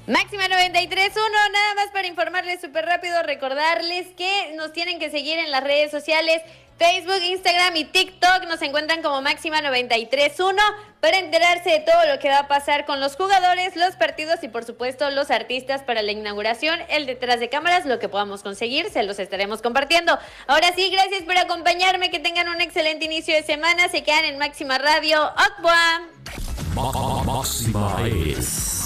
Máxima 93.1, nada más para informarles súper rápido, recordarles que nos tienen que seguir en las redes sociales, Facebook, Instagram y TikTok, nos encuentran como Máxima 93.1 para enterarse de todo lo que va a pasar con los jugadores, los partidos y por supuesto los artistas para la inauguración, el detrás de cámaras, lo que podamos conseguir, se los estaremos compartiendo. Ahora sí, gracias por acompañarme, que tengan un excelente inicio de semana, se quedan en Máxima Radio. ¡Okwa! Máxima es